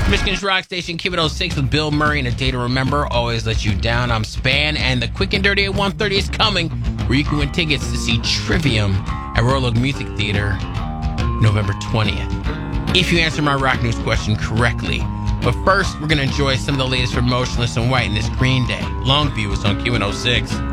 Michigan's Rock Station, Q106 with Bill Murray and A Day to Remember. Always Let You Down. I'm Span, and the Quick and Dirty at 1:30 is coming, where you can win tickets to see Trivium at Royal Oak Music Theater November 20th. If you answer my rock news question correctly. But first, we're going to enjoy some of the latest from Motionless in White and this Green Day. Longview is on Q106.